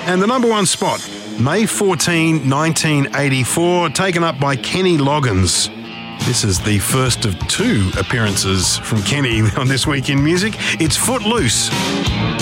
And the number one spot, May 14, 1984, taken up by Kenny Loggins. This is the first of two appearances from Kenny on This Week in Music. It's Footloose.